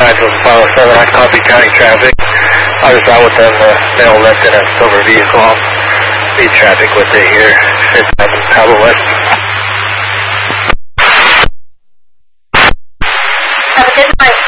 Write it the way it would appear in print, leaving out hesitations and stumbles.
507, I copy county traffic. I was out with them, male left in a silver vehicle. Lead traffic with it here, 5th Avenue, Palo West. Have a good night.